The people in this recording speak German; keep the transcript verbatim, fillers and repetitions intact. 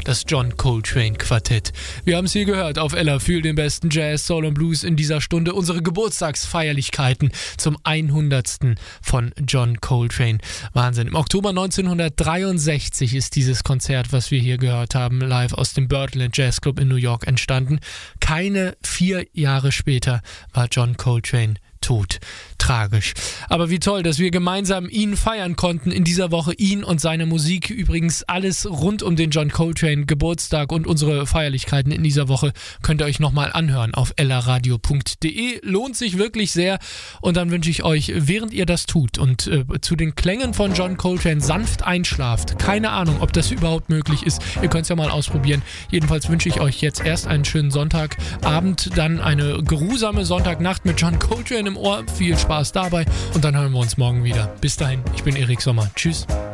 das John Coltrane Quartett. Wir haben es hier gehört auf Ella für den besten Jazz, Soul und Blues in dieser Stunde. Unsere Geburtstagsfeierlichkeiten zum hundertsten von John Coltrane. Wahnsinn. Im Oktober neunzehnhundertdreiundsechzig ist dieses Konzert, was wir hier gehört haben, live aus dem Birdland Jazz Club in New York entstanden. Keine vier Jahre später war John Coltrane tot. Tragisch. Aber wie toll, dass wir gemeinsam ihn feiern konnten in dieser Woche. Ihn und seine Musik. Übrigens alles rund um den John Coltrane Geburtstag und unsere Feierlichkeiten in dieser Woche könnt ihr euch nochmal anhören auf ellaradio punkt de. Lohnt sich wirklich sehr. Und dann wünsche ich euch, während ihr das tut und äh, zu den Klängen von John Coltrane sanft einschlaft. Keine Ahnung, ob das überhaupt möglich ist. Ihr könnt es ja mal ausprobieren. Jedenfalls wünsche ich euch jetzt erst einen schönen Sonntagabend, dann eine geruhsame Sonntagnacht mit John Coltrane im Ohr. Viel Spaß dabei und dann hören wir uns morgen wieder. Bis dahin, ich bin Erik Sommer. Tschüss.